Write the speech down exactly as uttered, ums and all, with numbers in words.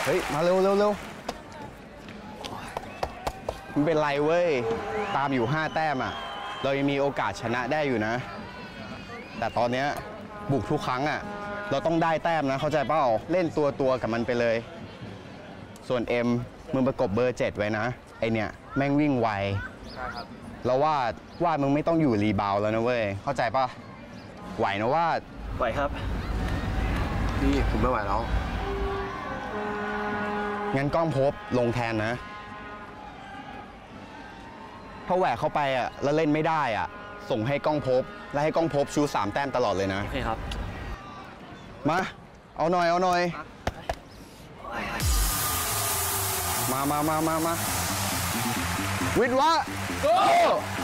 เฮ้ยมาเร็วเร็วเร็วมันเป็นไรเว้ยตามอยู่ห้าแต้มอ่ะเรายังมีโอกาสชนะได้อยู่นะแต่ตอนเนี้ยบุกทุกครั้งอ่ะเราต้องได้แต้มนะเข้าใจเปล่าเล่นตัวตัวกับมันไปเลยส่วนเอ็มมึงประกบเบอร์เจ็ดไว้นะไอเนี่ยแม่งวิ่งไวใช่ครับเราว่าว่ามึงไม่ต้องอยู่รีบาวแล้วนะเว้ยเข้าใจป่ะไหวนะว่าไหวครับพี่ผมไม่ไหวแล้วงั้นก้องพบลงแทนนะถ้าแหวกเข้าไปอ่ะแล้วเล่นไม่ได้อ่ะส่งให้ก้องพบแล้วให้ก้องพบชูสามแต้มตลอดเลยนะโอเคครับมาเอาหน่อยเอาหน่อยมามามามามาวิทย์วะ go